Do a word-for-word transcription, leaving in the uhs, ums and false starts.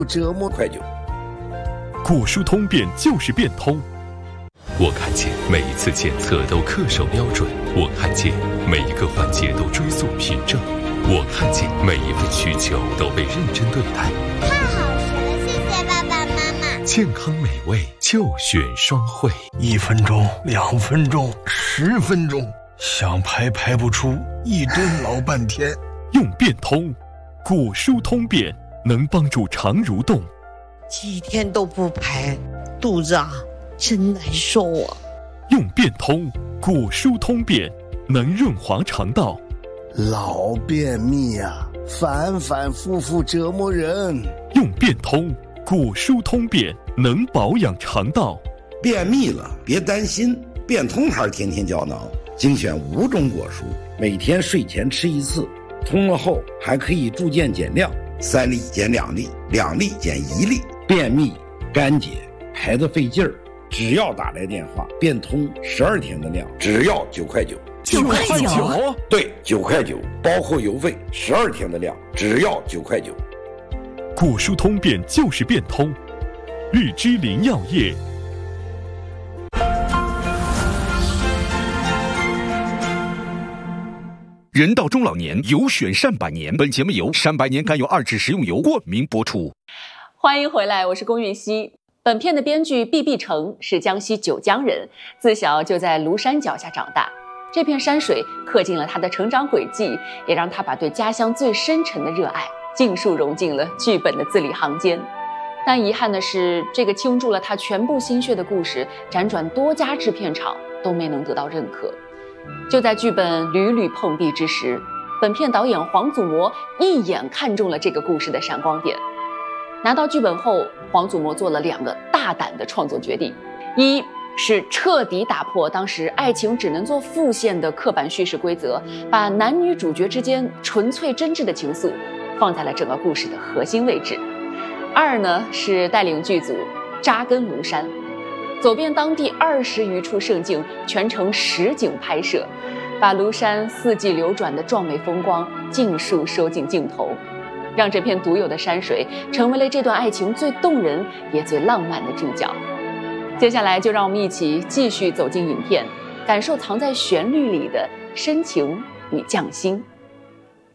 折磨快酒。 古书通变就是变通。我看见每一次检测都恪守标准，我看见每一个环节都追溯凭证，我看见每一份需求都被认真对待。 太好吃了，谢谢爸爸妈妈。 健康美味就选双汇。 一分钟，两分钟，十分钟，想排排不出，一顿老半天。 用变通，古书通变能帮助肠蠕动。 几天都不排，肚子啊真难受啊。 用变通，古书通变能润滑肠道。 老便秘啊，反反复复折磨人。 用变通，古书通变能保养肠道。 便秘了别担心，变通牌天天胶囊精选五种果蔬，每天睡前吃一次，通了后还可以逐渐减量，三粒减两粒，两粒减一粒。便秘干结排得费劲儿，只要打来电话，变通十二天的量，只要九块九。 九块九？ 对，九块九，包括邮费，十二天的量，只要九块九。 古书通变就是变通，绿之林药业。 人到中老年，有选善百年。本节目由善百年甘油二酯食用油冠名播出。 欢迎回来，我是龚运熙。本片的编剧毕必成是江西九江人，自小就在庐山脚下长大。这片山水刻进了他的成长轨迹，也让他把对家乡最深沉的热爱尽数融进了剧本的字里行间。但遗憾的是，这个倾注了他全部心血的故事，辗转多家制片厂都没能得到认可。就在剧本屡屡碰壁之时，本片导演黄祖模一眼看中了这个故事的闪光点。拿到剧本后，黄祖模做了两个大胆的创作决定：一是彻底打破当时爱情只能做副线的刻板叙事规则，把男女主角之间纯粹真挚的情愫放在了整个故事的核心位置；二呢是带领剧组扎根庐山，走遍当地二十余处胜境，全程实景拍摄，把庐山四季流转的壮美风光尽数收进镜头，让这片独有的山水成为了这段爱情最动人也最浪漫的主角。接下来就让我们一起继续走进影片，感受藏在旋律里的深情与匠心。